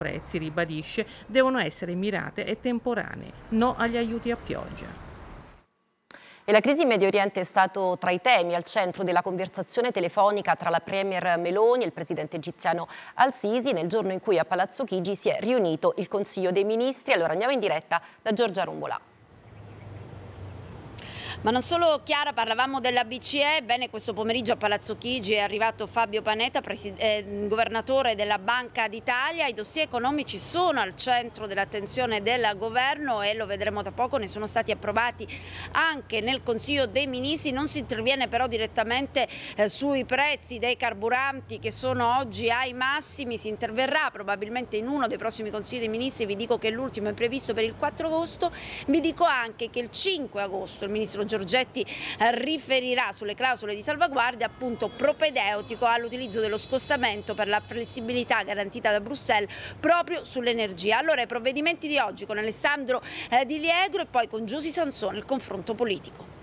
prezzi, ribadisce, devono essere mirate e temporanee, no agli aiuti a pioggia. E la crisi in Medio Oriente è stato tra i temi al centro della conversazione telefonica tra la premier Meloni e il presidente egiziano Al-Sisi nel giorno in cui a Palazzo Chigi si è riunito il Consiglio dei Ministri. Allora andiamo in diretta da Giorgia Rombolà. Ma non solo, Chiara, parlavamo della BCE, bene, questo pomeriggio a Palazzo Chigi è arrivato Fabio Panetta, governatore della Banca d'Italia. I dossier economici sono al centro dell'attenzione del governo e lo vedremo tra poco, ne sono stati approvati anche nel Consiglio dei Ministri. Non si interviene però direttamente sui prezzi dei carburanti che sono oggi ai massimi, si interverrà probabilmente in uno dei prossimi Consigli dei Ministri. Vi dico che l'ultimo è previsto per il 4 agosto, vi dico anche che il 5 agosto il ministro Giorgetti riferirà sulle clausole di salvaguardia, appunto propedeutico all'utilizzo dello scostamento per la flessibilità garantita da Bruxelles proprio sull'energia. Allora i provvedimenti di oggi con Alessandro Di Liegro e poi con Giusy Sansone il confronto politico.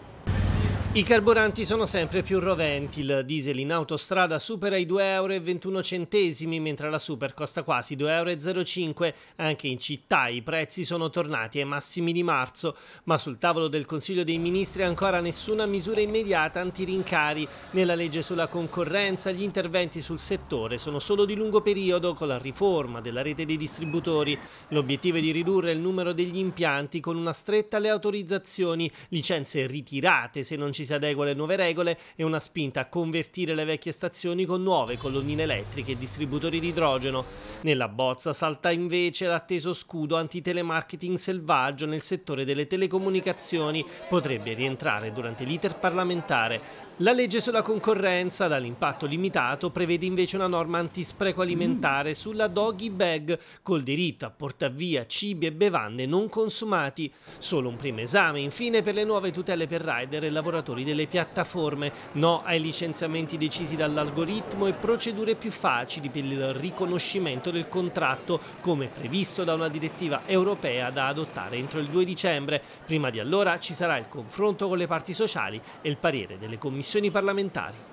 I carburanti sono sempre più roventi, il diesel in autostrada supera i 2,21 euro, mentre la super costa quasi 2,05 euro. Anche in città i prezzi sono tornati ai massimi di marzo, ma sul tavolo del Consiglio dei Ministri ancora nessuna misura immediata antirincari. Nella legge sulla concorrenza gli interventi sul settore sono solo di lungo periodo con la riforma della rete dei distributori. L'obiettivo è di ridurre il numero degli impianti con una stretta alle autorizzazioni, licenze ritirate se non ci si adegua alle nuove regole e una spinta a convertire le vecchie stazioni con nuove colonnine elettriche e distributori di idrogeno. Nella bozza salta invece l'atteso scudo antitelemarketing selvaggio nel settore delle telecomunicazioni, potrebbe rientrare durante l'iter parlamentare. La legge sulla concorrenza, dall'impatto limitato, prevede invece una norma antispreco alimentare sulla doggy bag, col diritto a portar via cibi e bevande non consumati. Solo un primo esame, infine, per le nuove tutele per rider e lavoratori delle piattaforme. No ai licenziamenti decisi dall'algoritmo e procedure più facili per il riconoscimento del contratto, come previsto da una direttiva europea da adottare entro il 2 dicembre. Prima di allora ci sarà il confronto con le parti sociali e il parere delle commissioni parlamentari.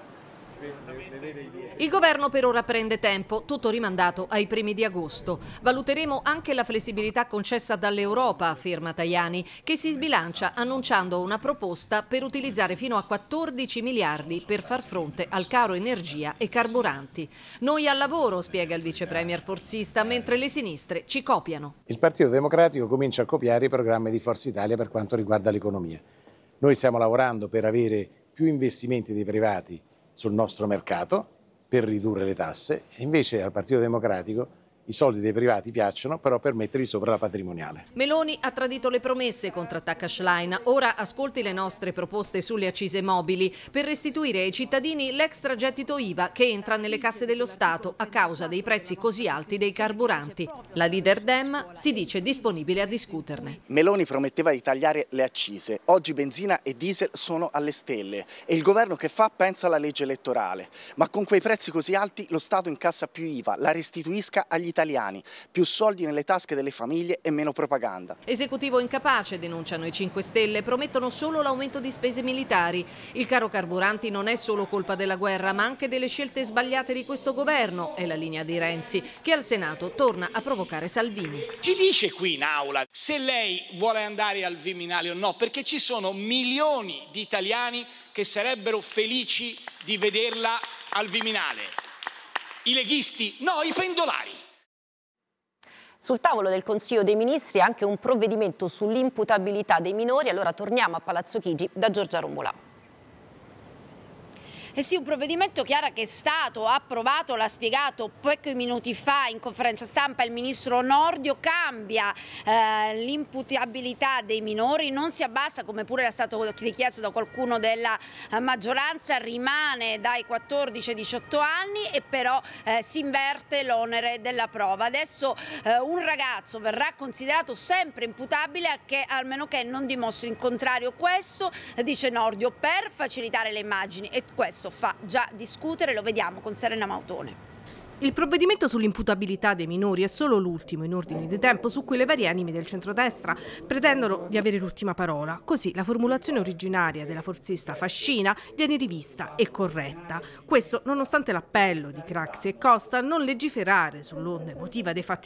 Il governo per ora prende tempo, tutto rimandato ai primi di agosto. Valuteremo anche la flessibilità concessa dall'Europa, afferma Tajani, che si sbilancia annunciando una proposta per utilizzare fino a 14 miliardi per far fronte al caro energia e carburanti. Noi al lavoro, spiega il vice premier forzista, mentre le sinistre ci copiano. Il Partito Democratico comincia a copiare i programmi di Forza Italia per quanto riguarda l'economia. Noi stiamo lavorando per avere più investimenti dei privati sul nostro mercato, per ridurre le tasse, e invece al Partito Democratico i soldi dei privati piacciono, però per metterli sopra la patrimoniale. Meloni ha tradito le promesse, contrattacca Schlein. Ora ascolti le nostre proposte sulle accise mobili per restituire ai cittadini l'extragettito IVA che entra nelle casse dello Stato a causa dei prezzi così alti dei carburanti. La leader Dem si dice disponibile a discuterne. Meloni prometteva di tagliare le accise. Oggi benzina e diesel sono alle stelle e il governo che fa pensa alla legge elettorale. Ma con quei prezzi così alti lo Stato incassa più IVA, la restituisca agli italiani, più soldi nelle tasche delle famiglie e meno propaganda. Esecutivo incapace, denunciano i 5 Stelle, promettono solo l'aumento di spese militari. Il caro carburanti non è solo colpa della guerra, ma anche delle scelte sbagliate di questo governo, è la linea di Renzi, che al Senato torna a provocare Salvini. Ci dice qui in aula se lei vuole andare al Viminale o no, perché ci sono milioni di italiani che sarebbero felici di vederla al Viminale. I leghisti? No, i pendolari. Sul tavolo del Consiglio dei Ministri anche un provvedimento sull'imputabilità dei minori. Allora torniamo a Palazzo Chigi da Giorgia Rombolà. Eh sì, un provvedimento, Chiara, che è stato approvato, l'ha spiegato pochi minuti fa in conferenza stampa il ministro Nordio, cambia l'imputabilità dei minori, non si abbassa come pure era stato richiesto da qualcuno della maggioranza, rimane dai 14 ai 18 anni e però si inverte l'onere della prova. Adesso un ragazzo verrà considerato sempre imputabile almeno che non dimostri in contrario questo, dice Nordio, per facilitare le immagini, e questo fa già discutere, lo vediamo con Serena Mautone. Il provvedimento sull'imputabilità dei minori è solo l'ultimo in ordine di tempo su cui le varie anime del centrodestra pretendono di avere l'ultima parola. Così la formulazione originaria della forzista Fascina viene rivista e corretta. Questo nonostante l'appello di Craxi e Costa a non legiferare sull'onda emotiva dei fatti